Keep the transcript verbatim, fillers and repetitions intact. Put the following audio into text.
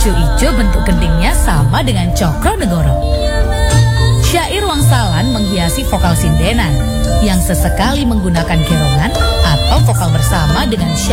ijo-ijo bentuk gentingnya sama dengan Cokro Negoro. Syair wangsalan menghiasi vokal sindenan yang sesekali menggunakan gerongan atau vokal bersama dengan syair